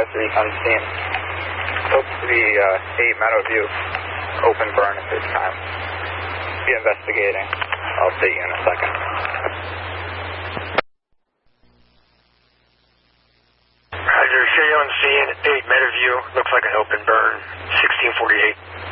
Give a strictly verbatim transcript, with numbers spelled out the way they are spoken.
five three on scene. Looks to be uh, eight Meadowview, open burn at this time. Be investigating. I'll update you in a second. Roger, show you on scene, eight Meadowview, looks like an open burn, sixteen forty-eight.